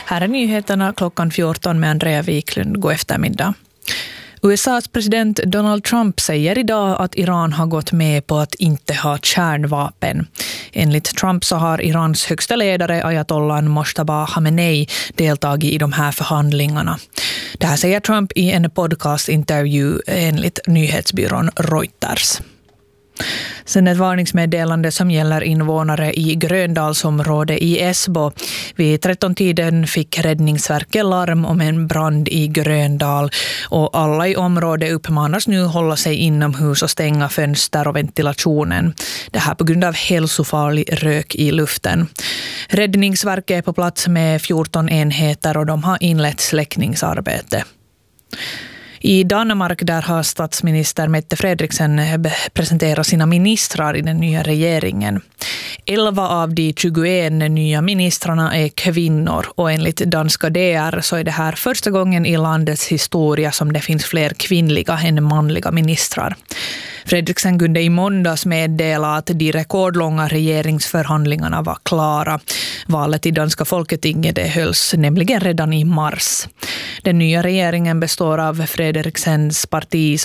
Här är nyheterna klockan 14 med Andrea Wiklund. God eftermiddag. USAs president Donald Trump säger idag att Iran har gått med på att inte ha kärnvapen. Enligt Trump så har Irans högsta ledare Ayatollah Mojtaba Khamenei deltagit i de här förhandlingarna. Det här säger Trump i en podcastintervju enligt nyhetsbyrån Reuters. Sen ett varningsmeddelande som gäller invånare i Gröndalsområdet i Esbo. Vid 13-tiden fick Räddningsverket larm om en brand i Gröndal och alla i området uppmanas nu hålla sig inomhus och stänga fönster och ventilationen. Det här på grund av hälsofarlig rök i luften. Räddningsverket är på plats med 14 enheter och de har inlett släckningsarbete. I Danmark där har statsminister Mette Frederiksen presenterat sina ministrar i den nya regeringen. 11 av de 21 nya ministrarna är kvinnor och enligt danska DR så är det här första gången i landets historia som det finns fler kvinnliga än manliga ministrar. Frederiksen kunde i måndags meddela att de rekordlånga regeringsförhandlingarna var klara. Valet i danska folketinget hölls nämligen redan i mars. Den nya regeringen består av Frederiksens parti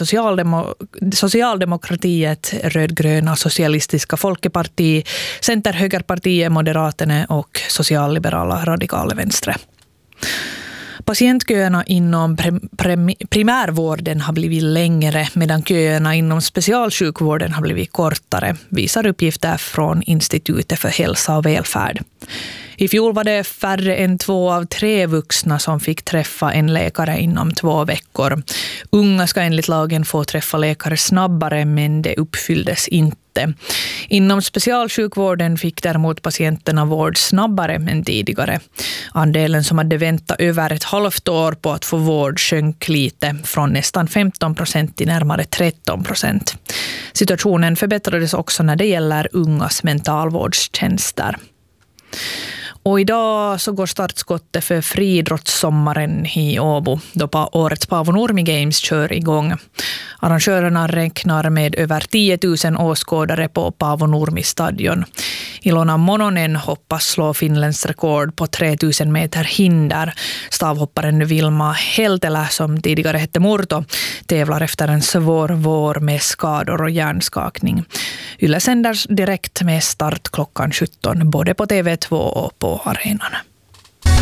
Socialdemokratiet, rödgröna socialistiska folkeparti, Centerhögerpartiet, Moderaterna och socialliberala radikala vänstre. Patientköerna inom primärvården har blivit längre medan köerna inom specialsjukvården har blivit kortare, visar uppgifter från Institutet för hälsa och välfärd. I fjol var det färre än 2 av 3 vuxna som fick träffa en läkare inom 2 veckor. Unga ska enligt lagen få träffa läkare snabbare, men det uppfylldes inte. Inom specialsjukvården fick däremot patienterna vård snabbare än tidigare. Andelen som hade väntat över ett halvt år på att få vård sjönk lite från nästan 15% till närmare 13%. Situationen förbättrades också när det gäller ungas mentalvårdstjänster. Och idag så går startskottet för friidrottssommaren i Åbo då årets Paavo Nurmi Games kör igång. Arrangörerna räknar med över 10 000 åskådare på Paavo Nurmi stadion. Ilona Mononen hoppas slå Finlands rekord på 3000 meter hinder. Stavhopparen Vilma Heltelä, som tidigare hette Murto, tävlar efter en svår vår med skador och hjärnskakning. Yle sänder direkt med start klockan 17 både på TV2 och på arenan.